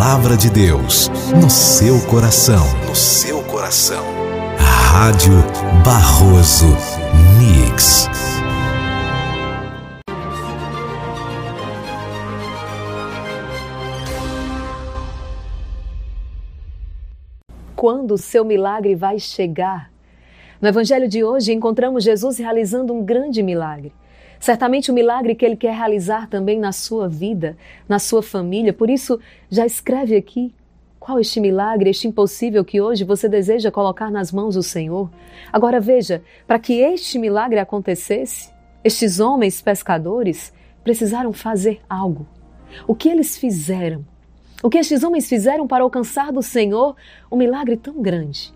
Palavra de Deus no seu coração. No seu coração. Rádio Barroso Mix. Quando o seu milagre vai chegar? No Evangelho de hoje encontramos Jesus realizando um grande milagre. Certamente o milagre que Ele quer realizar também na sua vida, na sua família. Por isso, já escreve aqui qual este milagre, este impossível que hoje você deseja colocar nas mãos do Senhor. Agora veja, para que este milagre acontecesse, estes homens pescadores precisaram fazer algo. O que eles fizeram? O que estes homens fizeram para alcançar do Senhor um milagre tão grande?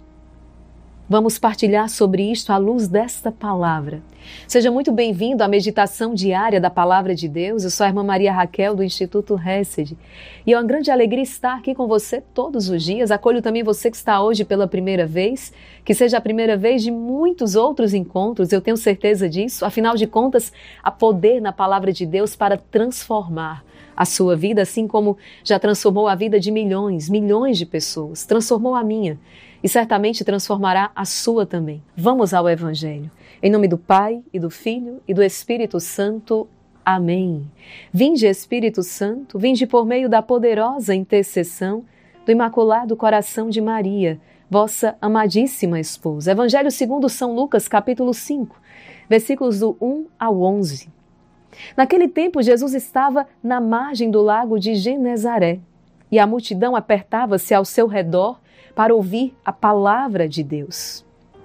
Vamos partilhar sobre isto à luz desta palavra. Seja muito bem-vindo à meditação diária da Palavra de Deus. Eu sou a irmã Maria Raquel, do Instituto Hesed. E é uma grande alegria estar aqui com você todos os dias. Acolho também você que está hoje pela primeira vez, que seja a primeira vez de muitos outros encontros, eu tenho certeza disso. Afinal de contas, há poder na Palavra de Deus para transformar a sua vida, assim como já transformou a vida de milhões de pessoas. Transformou a minha. E certamente transformará a sua também. Vamos ao Evangelho. Em nome do Pai, e do Filho, e do Espírito Santo. Amém. Vinde, Espírito Santo, vinde por meio da poderosa intercessão do Imaculado Coração de Maria, vossa amadíssima esposa. Evangelho segundo São Lucas, capítulo 5, versículos do 1 ao 11. Naquele tempo, Jesus estava na margem do lago de Genezaré, e a multidão apertava-se ao seu redor para ouvir a palavra de Deus.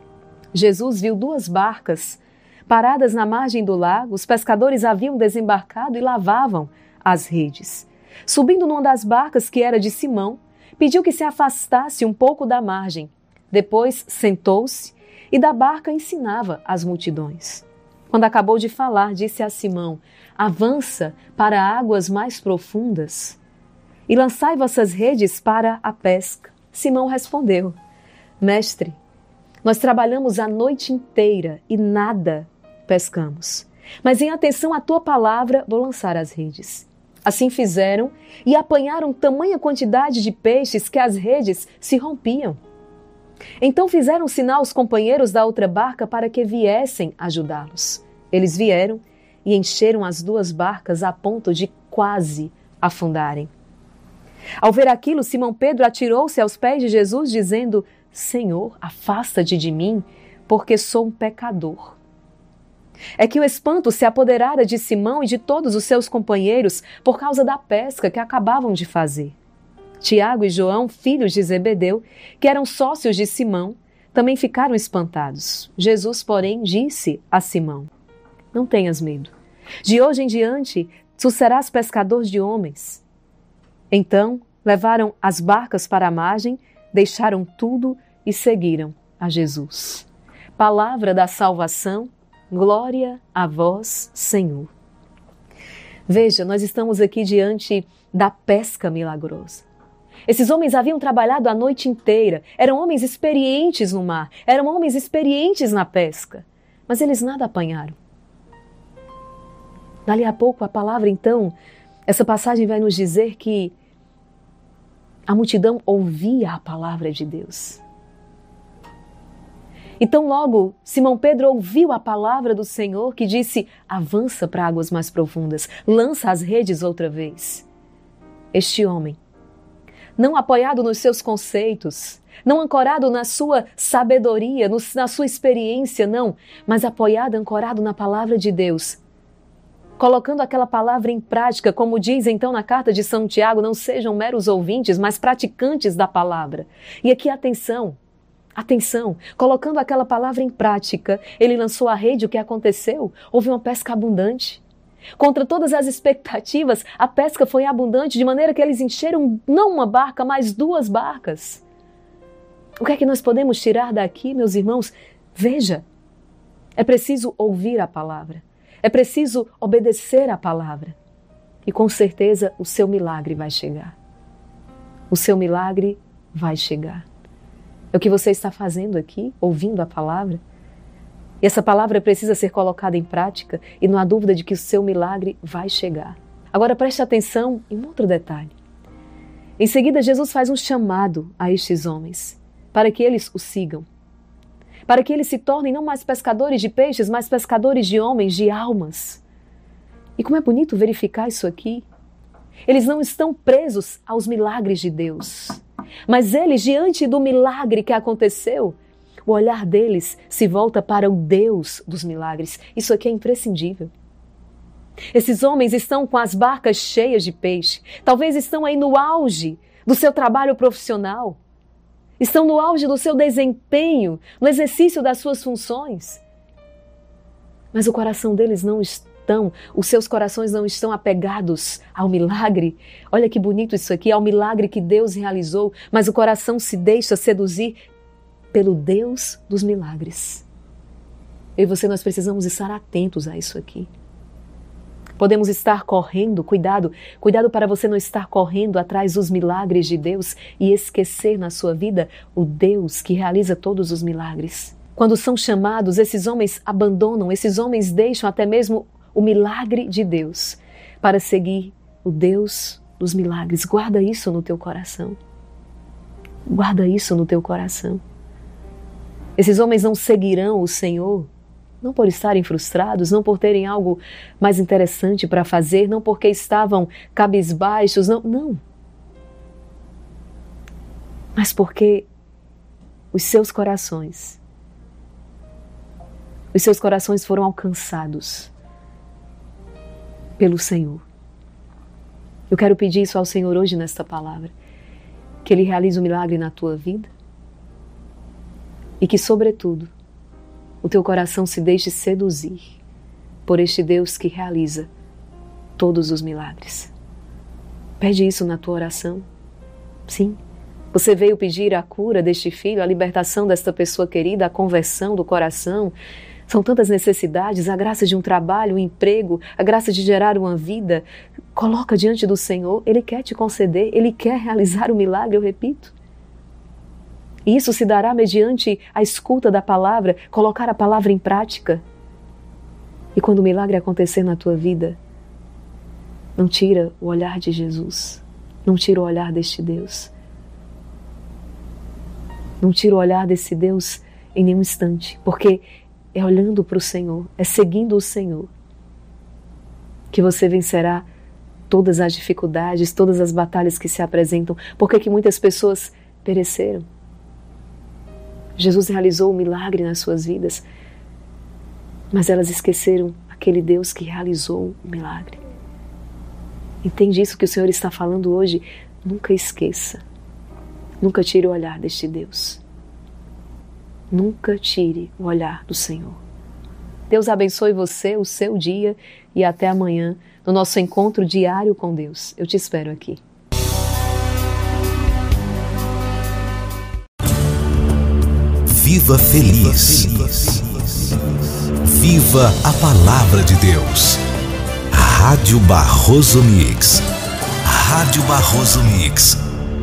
Jesus viu duas barcas paradas na margem do lago. Os pescadores haviam desembarcado e lavavam as redes. Subindo numa das barcas, que era de Simão, pediu que se afastasse um pouco da margem. Depois sentou-se e da barca ensinava as multidões. Quando acabou de falar, disse a Simão: avança para águas mais profundas e lançai vossas redes para a pesca. Simão respondeu: Mestre, nós trabalhamos a noite inteira e nada pescamos. Mas em atenção à tua palavra, vou lançar as redes. Assim fizeram e apanharam tamanha quantidade de peixes que as redes se rompiam. Então fizeram sinal aos companheiros da outra barca para que viessem ajudá-los. Eles vieram e encheram as duas barcas a ponto de quase afundarem. Ao ver aquilo, Simão Pedro atirou-se aos pés de Jesus, dizendo: Senhor, afasta-te de mim, porque sou um pecador. É que o espanto se apoderara de Simão e de todos os seus companheiros por causa da pesca que acabavam de fazer. Tiago e João, filhos de Zebedeu, que eram sócios de Simão, também ficaram espantados. Jesus, porém, disse a Simão: Não tenhas medo. De hoje em diante, tu serás pescador de homens. Então, levaram as barcas para a margem, deixaram tudo e seguiram a Jesus. Palavra da salvação, glória a vós, Senhor. Veja, nós estamos aqui diante da pesca milagrosa. Esses homens haviam trabalhado a noite inteira, eram homens experientes no mar, eram homens experientes na pesca, mas eles nada apanharam. Dali a pouco a palavra, então, essa passagem vai nos dizer que a multidão ouvia a palavra de Deus. Então logo Simão Pedro ouviu a palavra do Senhor que disse: avança para águas mais profundas, lança as redes outra vez. Este homem, não apoiado nos seus conceitos, não ancorado na sua sabedoria, na sua experiência, não, mas apoiado, ancorado na palavra de Deus, colocando aquela palavra em prática, como diz então na carta de São Tiago: não sejam meros ouvintes, mas praticantes da palavra. E aqui atenção, colocando aquela palavra em prática, ele lançou a rede. O que aconteceu? Houve uma pesca abundante. Contra todas as expectativas, a pesca foi abundante, de maneira que eles encheram não uma barca, mas duas barcas. O que é que nós podemos tirar daqui, meus irmãos? Veja, é preciso ouvir a palavra. É preciso obedecer à palavra. E com certeza o seu milagre vai chegar. O seu milagre vai chegar. É o que você está fazendo aqui, ouvindo a palavra. E essa palavra precisa ser colocada em prática e não há dúvida de que o seu milagre vai chegar. Agora preste atenção em um outro detalhe. Em seguida, Jesus faz um chamado a estes homens, para que eles o sigam, para que eles se tornem não mais pescadores de peixes, mas pescadores de homens, de almas. E como é bonito verificar isso aqui. Eles não estão presos aos milagres de Deus, mas eles, diante do milagre que aconteceu, o olhar deles se volta para o Deus dos milagres. Isso aqui é imprescindível. Esses homens estão com as barcas cheias de peixe. Talvez estão aí no auge do seu trabalho profissional. Estão no auge do seu desempenho, no exercício das suas funções. Mas o coração deles não estão, os seus corações não estão apegados ao milagre. Olha que bonito isso aqui, ao milagre que Deus realizou, mas o coração se deixa seduzir pelo Deus dos milagres. Eu e você, nós precisamos estar atentos a isso aqui. Podemos estar correndo, cuidado para você não estar correndo atrás dos milagres de Deus e esquecer na sua vida o Deus que realiza todos os milagres. Quando são chamados, esses homens abandonam, esses homens deixam até mesmo o milagre de Deus para seguir o Deus dos milagres. Guarda isso no teu coração. Guarda isso no teu coração. Esses homens não seguirão o Senhor não por estarem frustrados, não por terem algo mais interessante para fazer, não porque estavam cabisbaixos, não. Mas porque os seus corações foram alcançados pelo Senhor. Eu quero pedir isso ao Senhor hoje nesta palavra, que Ele realize um milagre na tua vida e que, sobretudo, o teu coração se deixe seduzir por este Deus que realiza todos os milagres. Pede isso na tua oração. Sim, você veio pedir a cura deste filho, a libertação desta pessoa querida, a conversão do coração. São tantas necessidades, a graça de um trabalho, um emprego, a graça de gerar uma vida. Coloca diante do Senhor, Ele quer te conceder, Ele quer realizar o milagre, eu repito. E isso se dará mediante a escuta da palavra, colocar a palavra em prática. E quando o milagre acontecer na tua vida, não tira o olhar de Jesus, não tira o olhar deste Deus. Não tira o olhar desse Deus em nenhum instante, porque é olhando para o Senhor, é seguindo o Senhor, que você vencerá todas as dificuldades, todas as batalhas que se apresentam. Por que muitas pessoas pereceram? Jesus realizou um milagre nas suas vidas, mas elas esqueceram aquele Deus que realizou o milagre. Entende isso que o Senhor está falando hoje? Nunca esqueça. Nunca tire o olhar deste Deus. Nunca tire o olhar do Senhor. Deus abençoe você, o seu dia, e até amanhã no nosso encontro diário com Deus. Eu te espero aqui. Viva feliz. Viva a palavra de Deus. Rádio Barroso Mix. Rádio Barroso Mix.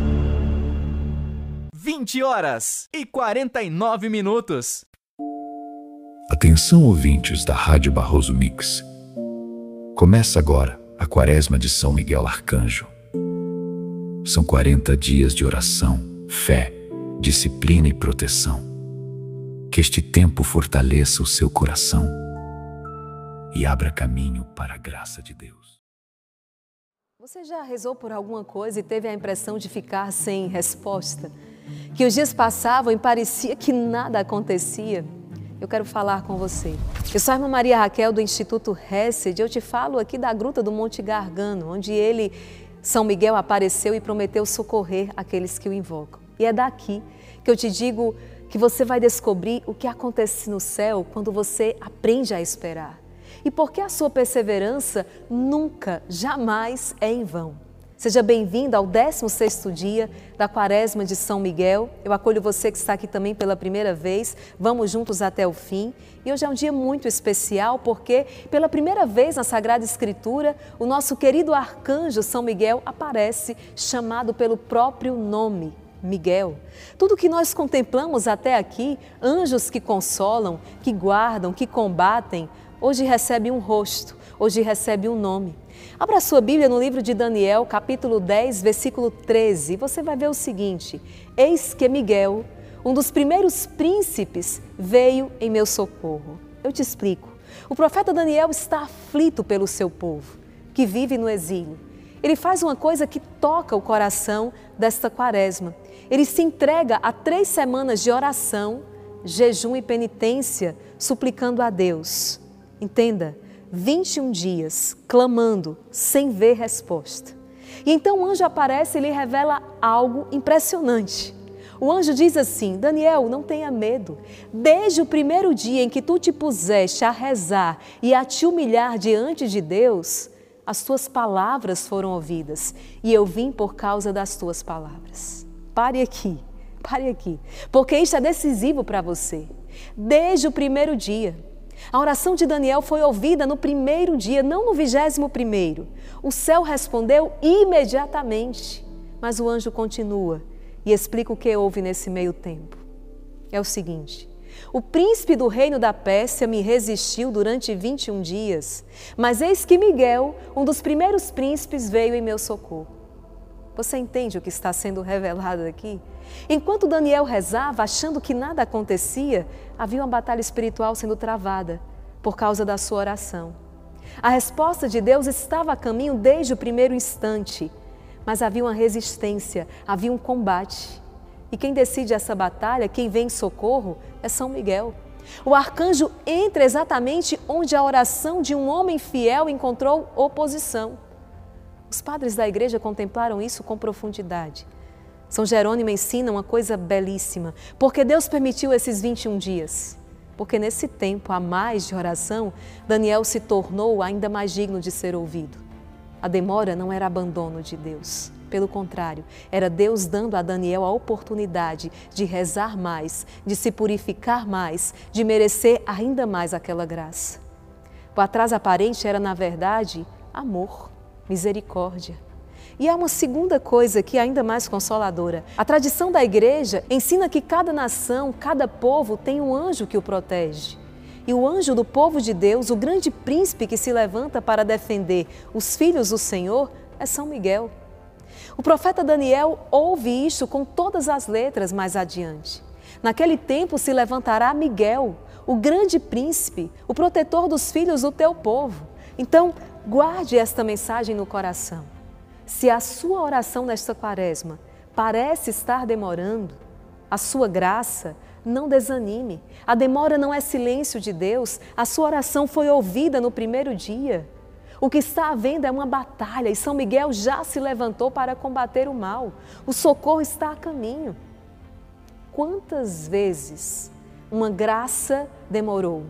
20h49. Atenção, ouvintes da Rádio Barroso Mix. Começa agora a Quaresma de São Miguel Arcanjo. São 40 dias de oração, fé, disciplina e proteção. Que este tempo fortaleça o seu coração e abra caminho para a graça de Deus. Você já rezou por alguma coisa e teve a impressão de ficar sem resposta? Que os dias passavam e parecia que nada acontecia? Eu quero falar com você. Eu sou a irmã Maria Raquel do Instituto Hesed. Eu te falo aqui da Gruta do Monte Gargano, onde ele, São Miguel, apareceu e prometeu socorrer aqueles que o invocam. E é daqui que eu te digo que você vai descobrir o que acontece no céu quando você aprende a esperar. E porque a sua perseverança nunca, jamais é em vão. Seja bem-vindo ao 16º dia da Quaresma de São Miguel. Eu acolho você que está aqui também pela primeira vez. Vamos juntos até o fim. E hoje é um dia muito especial porque, pela primeira vez na Sagrada Escritura, o nosso querido arcanjo São Miguel aparece chamado pelo próprio nome, Miguel. Tudo que nós contemplamos até aqui, anjos que consolam, que guardam, que combatem, hoje recebe um rosto, hoje recebe um nome. Abra a sua Bíblia no livro de Daniel, capítulo 10, versículo 13. Você vai ver o seguinte: eis que Miguel, um dos primeiros príncipes, veio em meu socorro. Eu te explico. O profeta Daniel está aflito pelo seu povo, que vive no exílio. Ele faz uma coisa que toca o coração desta quaresma. Ele se entrega a 3 semanas de oração, jejum e penitência, suplicando a Deus. Entenda, 21 dias, clamando, sem ver resposta. E então o anjo aparece e lhe revela algo impressionante. O anjo diz assim: Daniel, não tenha medo. Desde o primeiro dia em que tu te puseste a rezar e a te humilhar diante de Deus, as tuas palavras foram ouvidas e eu vim por causa das tuas palavras. Pare aqui, porque isto é decisivo para você. Desde o primeiro dia, a oração de Daniel foi ouvida no primeiro dia, não no 21º. O céu respondeu imediatamente, mas o anjo continua e explica o que houve nesse meio tempo. É o seguinte: o príncipe do reino da Pérsia me resistiu durante 21 dias, mas eis que Miguel, um dos primeiros príncipes, veio em meu socorro. Você entende o que está sendo revelado aqui? Enquanto Daniel rezava, achando que nada acontecia, havia uma batalha espiritual sendo travada por causa da sua oração. A resposta de Deus estava a caminho desde o primeiro instante, mas havia uma resistência, havia um combate. E quem decide essa batalha, quem vem em socorro, é São Miguel. O arcanjo entra exatamente onde a oração de um homem fiel encontrou oposição. Os padres da igreja contemplaram isso com profundidade. São Jerônimo ensina uma coisa belíssima. Porque Deus permitiu esses 21 dias? Porque nesse tempo a mais de oração, Daniel se tornou ainda mais digno de ser ouvido. A demora não era abandono de Deus. Pelo contrário, era Deus dando a Daniel a oportunidade de rezar mais, de se purificar mais, de merecer ainda mais aquela graça. O atraso aparente era, na verdade, amor, misericórdia. E há uma segunda coisa que é ainda mais consoladora. A tradição da igreja ensina que cada nação, cada povo tem um anjo que o protege. E o anjo do povo de Deus, o grande príncipe que se levanta para defender os filhos do Senhor, é São Miguel. O profeta Daniel ouve isto com todas as letras mais adiante. Naquele tempo se levantará Miguel, o grande príncipe, o protetor dos filhos do teu povo. Então, guarde esta mensagem no coração. Se a sua oração nesta quaresma parece estar demorando, a sua graça, não desanime. A demora não é silêncio de Deus, a sua oração foi ouvida no primeiro dia. O que está havendo é uma batalha e São Miguel já se levantou para combater o mal. O socorro está a caminho. Quantas vezes uma graça demorou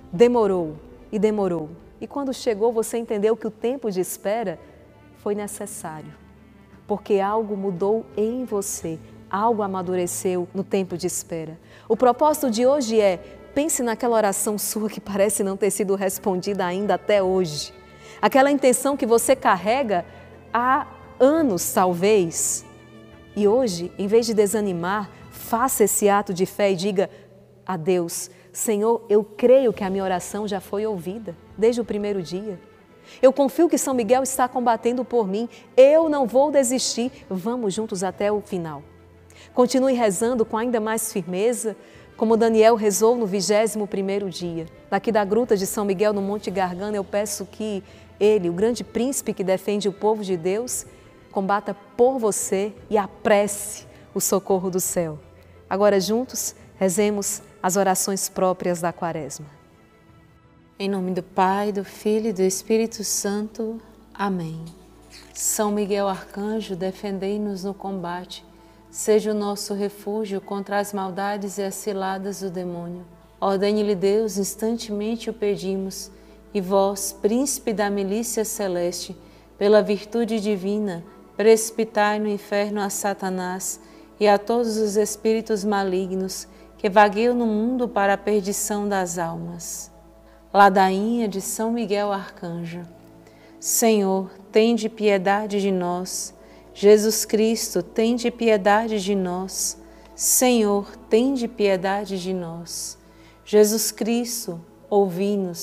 e quando chegou você entendeu que o tempo de espera foi necessário, porque algo mudou em você, algo amadureceu no tempo de espera. O propósito de hoje é: pense naquela oração sua que parece não ter sido respondida ainda até hoje. Aquela intenção que você carrega há anos, talvez. E hoje, em vez de desanimar, faça esse ato de fé e diga a Deus: Senhor, eu creio que a minha oração já foi ouvida desde o primeiro dia. Eu confio que São Miguel está combatendo por mim. Eu não vou desistir. Vamos juntos até o final. Continue rezando com ainda mais firmeza, como Daniel rezou no 21º dia. Daqui da gruta de São Miguel, no Monte Gargano, eu peço que ele, o grande príncipe que defende o povo de Deus, combata por você e apresse o socorro do céu. Agora juntos, rezemos as orações próprias da Quaresma. Em nome do Pai, do Filho e do Espírito Santo. Amém. São Miguel Arcanjo, defendei-nos no combate. Seja o nosso refúgio contra as maldades e as ciladas do demônio. Ordene-lhe Deus, instantemente o pedimos. E vós, príncipe da milícia celeste, pela virtude divina, precipitai no inferno a Satanás e a todos os espíritos malignos que vagueiam no mundo para a perdição das almas. Ladainha de São Miguel Arcanjo. Senhor, tende piedade de nós. Jesus Cristo, tende piedade de nós. Senhor, tende piedade de nós. Jesus Cristo, ouvi-nos.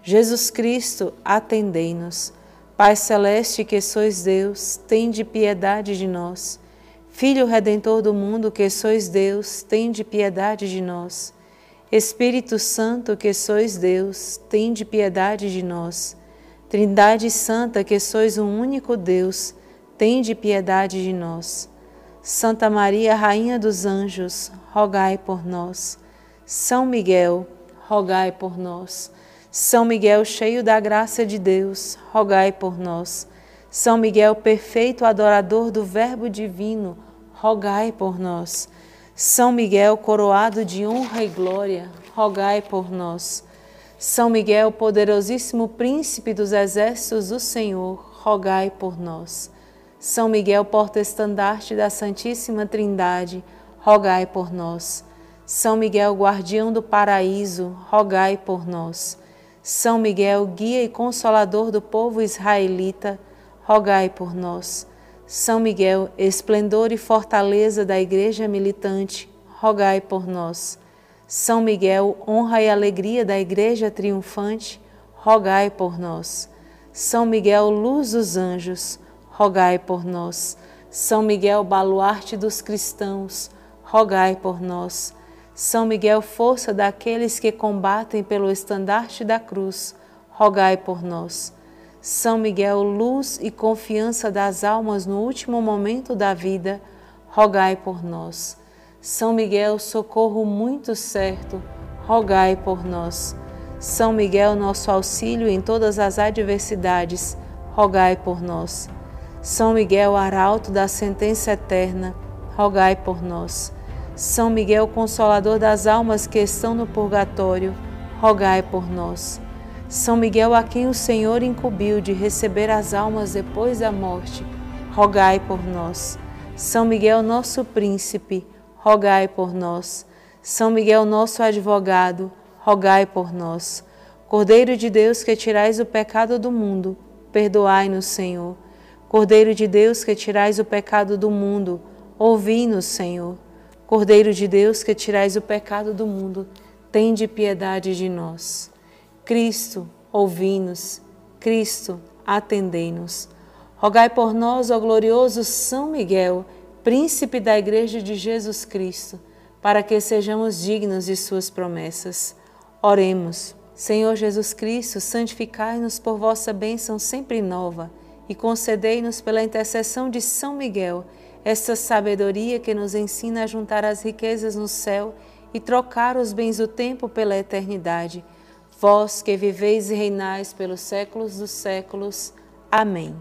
Jesus Cristo, atendei-nos. Pai celeste, que sois Deus, tende piedade de nós. Filho Redentor do mundo, que sois Deus, tende piedade de nós. Espírito Santo, que sois Deus, tende piedade de nós. Trindade Santa, que sois um único Deus, tende piedade de nós. Santa Maria, Rainha dos Anjos, rogai por nós. São Miguel, rogai por nós. São Miguel, cheio da graça de Deus, rogai por nós. São Miguel, perfeito adorador do Verbo divino, rogai por nós. São Miguel, coroado de honra e glória, rogai por nós. São Miguel, poderosíssimo príncipe dos exércitos do Senhor, rogai por nós. São Miguel, porta-estandarte da Santíssima Trindade, rogai por nós. São Miguel, guardião do paraíso, rogai por nós. São Miguel, guia e consolador do povo israelita, rogai por nós. São Miguel, esplendor e fortaleza da Igreja militante, rogai por nós. São Miguel, honra e alegria da Igreja triunfante, rogai por nós. São Miguel, luz dos anjos, rogai por nós. São Miguel, baluarte dos cristãos, rogai por nós. São Miguel, força daqueles que combatem pelo estandarte da cruz, rogai por nós. São Miguel, luz e confiança das almas no último momento da vida, rogai por nós. São Miguel, socorro muito certo, rogai por nós. São Miguel, nosso auxílio em todas as adversidades, rogai por nós. São Miguel, arauto da sentença eterna, rogai por nós. São Miguel, consolador das almas que estão no purgatório, rogai por nós. São Miguel, a quem o Senhor incumbiu de receber as almas depois da morte, rogai por nós. São Miguel, nosso príncipe, rogai por nós. São Miguel, nosso advogado, rogai por nós. Cordeiro de Deus, que tirais o pecado do mundo, perdoai-nos, Senhor. Cordeiro de Deus, que tirais o pecado do mundo, ouvi-nos, Senhor. Cordeiro de Deus, que tirais o pecado do mundo, tende piedade de nós. Cristo, ouvi-nos. Cristo, atendei-nos. Rogai por nós, ó glorioso São Miguel, príncipe da Igreja de Jesus Cristo, para que sejamos dignos de suas promessas. Oremos. Senhor Jesus Cristo, santificai-nos por vossa bênção sempre nova e concedei-nos pela intercessão de São Miguel esta sabedoria que nos ensina a juntar as riquezas no céu e trocar os bens do tempo pela eternidade. Vós que viveis e reinais pelos séculos dos séculos. Amém.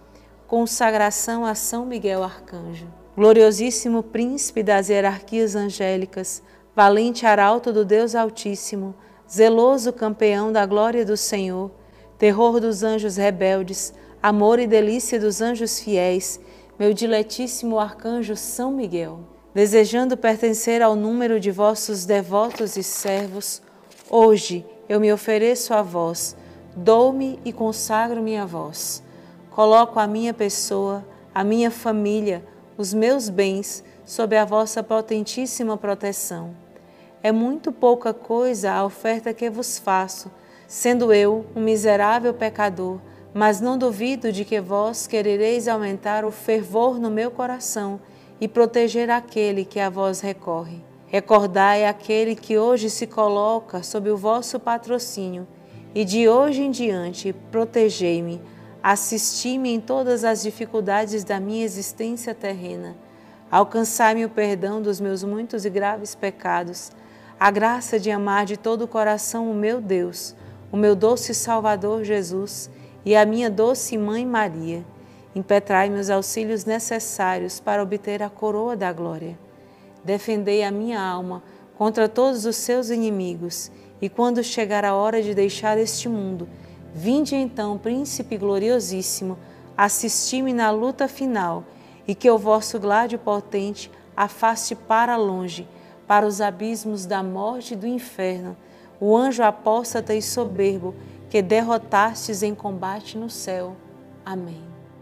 Consagração a São Miguel Arcanjo. Gloriosíssimo príncipe das hierarquias angélicas, valente arauto do Deus Altíssimo, zeloso campeão da glória do Senhor, terror dos anjos rebeldes, amor e delícia dos anjos fiéis, meu diletíssimo arcanjo São Miguel, desejando pertencer ao número de vossos devotos e servos, hoje eu me ofereço a vós, dou-me e consagro-me a vós. Coloco a minha pessoa, a minha família, os meus bens sob a vossa potentíssima proteção. É muito pouca coisa a oferta que vos faço, sendo eu um miserável pecador, mas não duvido de que vós querereis aumentar o fervor no meu coração e proteger aquele que a vós recorre. Recordai aquele que hoje se coloca sob o vosso patrocínio e de hoje em diante protegei-me, assisti-me em todas as dificuldades da minha existência terrena, alcançai-me o perdão dos meus muitos e graves pecados, a graça de amar de todo o coração o meu Deus, o meu doce Salvador Jesus e a minha doce Mãe Maria. Impetrai-me os auxílios necessários para obter a coroa da glória. Defendei a minha alma contra todos os seus inimigos, e quando chegar a hora de deixar este mundo, vinde então, Príncipe gloriosíssimo, assisti-me na luta final, e que o vosso gládio potente afaste para longe, para os abismos da morte e do inferno, o anjo apóstata e soberbo que derrotastes em combate no céu. Amém.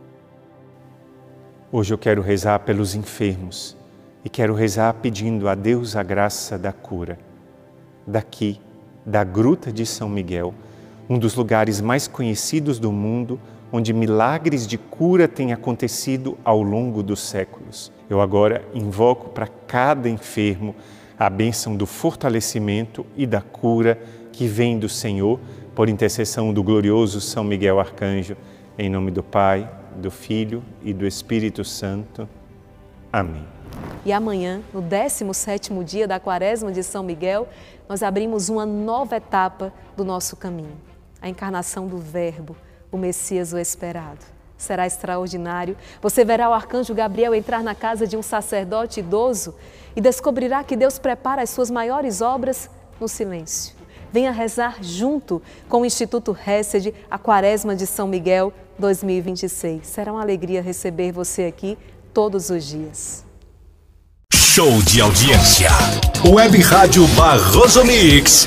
Hoje eu quero rezar pelos enfermos e quero rezar pedindo a Deus a graça da cura. Daqui, da Gruta de São Miguel, um dos lugares mais conhecidos do mundo, onde milagres de cura têm acontecido ao longo dos séculos. Eu agora invoco para cada enfermo a bênção do fortalecimento e da cura que vem do Senhor, por intercessão do glorioso São Miguel Arcanjo, em nome do Pai, do Filho e do Espírito Santo. Amém. E amanhã, no 17º dia da Quaresma de São Miguel, nós abrimos uma nova etapa do nosso caminho, a encarnação do Verbo, o Messias o esperado. Será extraordinário. Você verá o arcanjo Gabriel entrar na casa de um sacerdote idoso e descobrirá que Deus prepara as suas maiores obras no silêncio. Venha rezar junto com o Instituto Hesed a Quaresma de São Miguel 2026. Será uma alegria receber você aqui todos os dias. Show de audiência. Web Rádio Barroso Mix.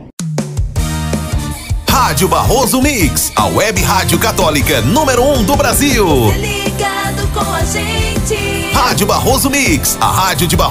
Rádio Barroso Mix, a web rádio católica número 1 do Brasil. Ligado com a gente. Rádio Barroso Mix, a rádio de Barroso.